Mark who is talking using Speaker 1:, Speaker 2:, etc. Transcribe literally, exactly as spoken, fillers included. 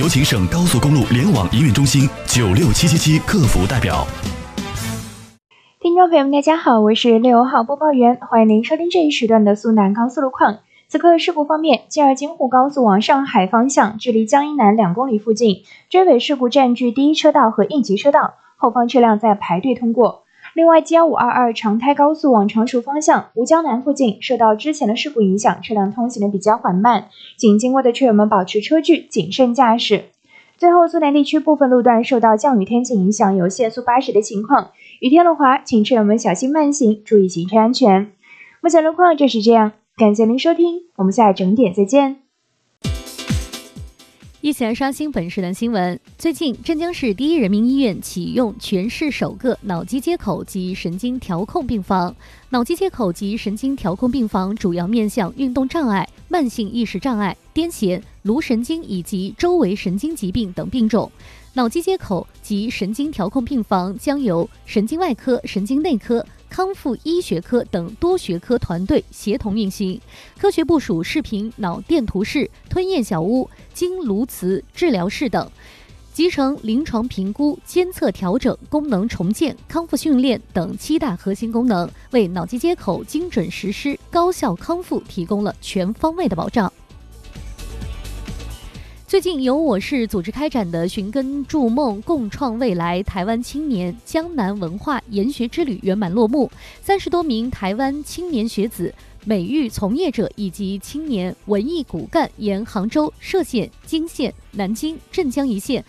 Speaker 1: 有请省高速公路联网营运中心九六七七七客服代表。
Speaker 2: 听众朋友们，大家好，我是六号播报员，欢迎您收听这一时段的苏南高速路况。此刻事故方面，京二京沪高速往上海方向，距离江阴南两公里附近，追尾事故占据第一车道和应急车道，后方车辆在排队通过。另外 G 一五二二长台高速往常熟方向，吴江南附近受到之前的事故影响，车辆通行的比较缓慢，请经过的车友们保持车距，谨慎驾驶。最后，苏南地区部分路段受到降雨天气影响，有限速八十的情况。雨天路滑，请车友们小心慢行，注意行车安全。目前路况就是这样，感谢您收听，我们下整点再见。
Speaker 3: 一起来刷新本时段新闻。最近，镇江市第一人民医院启用全市首个脑机接口及神经调控病房。脑机接口及神经调控病房主要面向运动障碍、慢性意识障碍、癫痫、颅神经以及周围神经疾病等病种。脑机接口及神经调控病房将由神经外科、神经内科、康复医学科等多学科团队协同运行，科学部署视频脑电图室、吞咽小屋、经颅磁治疗室等，集成临床评估、监测调整、功能重建、康复训练等七大核心功能，为脑机接口精准实施、高效康复提供了全方位的保障。最近由我市组织开展的寻根筑梦共创未来台湾青年江南文化研学之旅圆满落幕，三十多名台湾青年学子、美育从业者以及青年文艺骨干沿杭州、歙县、金县、南京、镇江一线